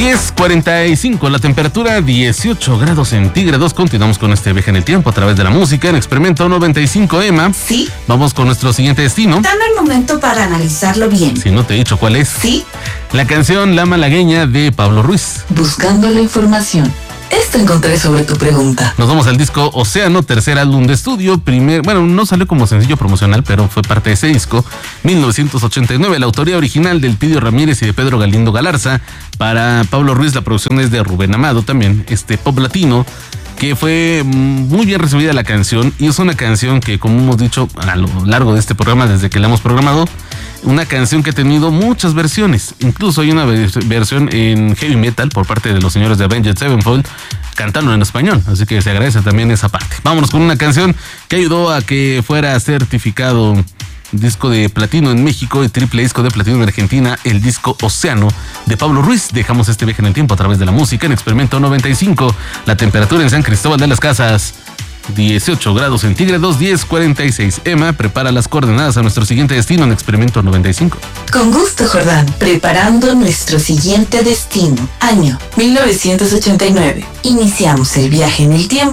10:45, la temperatura 18 grados centígrados. Continuamos con este viaje en el tiempo a través de la música en Experimento 95, Emma. Sí. Vamos con nuestro siguiente destino. Dame el momento para analizarlo bien. Si no te he dicho cuál es. Sí. La canción La Malagueña de Pablo Ruiz. Buscando la información. Esto encontré sobre tu pregunta. Nos vamos al disco Océano, tercer álbum de estudio. No salió como sencillo promocional, pero fue parte de ese disco. 1989, la autoría original del Pidio Ramírez y de Pedro Galindo Galarza. Para Pablo Ruiz, la producción es de Rubén Amado también, pop latino, que fue muy bien recibida la canción. Y es una canción que, como hemos dicho a lo largo de este programa, desde que la hemos programado, una canción que ha tenido muchas versiones. Incluso hay una versión en heavy metal por parte de los señores de Avenged Sevenfold, cantando en español, así que se agradece también esa parte. Vámonos con una canción que ayudó a que fuera certificado disco de platino en México y triple disco de platino en Argentina, el disco Océano de Pablo Ruiz. Dejamos este viaje en el tiempo a través de la música en Experimento 95. La temperatura en San Cristóbal de las Casas, 18 grados centígrados, 10:46. Emma prepara las coordenadas a nuestro siguiente destino en Experimento 95. Con gusto, Jordán. Preparando nuestro siguiente destino. Año 1989. Iniciamos el viaje en el tiempo